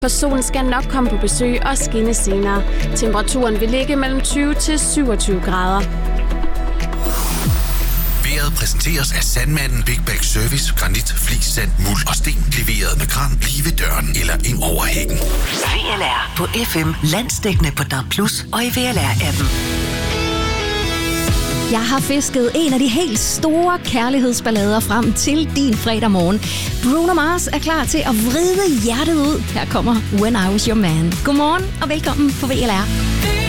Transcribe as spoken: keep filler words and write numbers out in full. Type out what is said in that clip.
For solen skal nok komme på besøg og skinne senere. Temperaturen vil ligge mellem tyve til syvogtyve grader. Vejret præsenteres af Sandmanden Big Bag Service. Granit, flis, sand, muld og sten. Leveret med kran lige ved døren eller ind over hækken. V L R på F M. Landsdækkende på D A B plus og i V L R-appen. Jeg har fisket en af de helt store kærlighedsballader frem til din fredag morgen. Bruno Mars er klar til at vride hjertet ud. Her kommer When I Was Your Man. Godmorgen og velkommen på V L R.